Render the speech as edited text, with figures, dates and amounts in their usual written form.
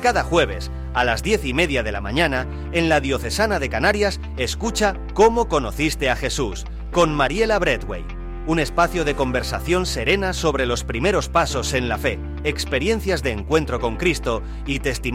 cada jueves a las 10:30 de la mañana en la Diocesana de Canarias escucha ¿Cómo conociste a Jesús? Con Mariela Bradway. Un espacio de conversación serena sobre los primeros pasos en la fe, experiencias de encuentro con Cristo y testimonios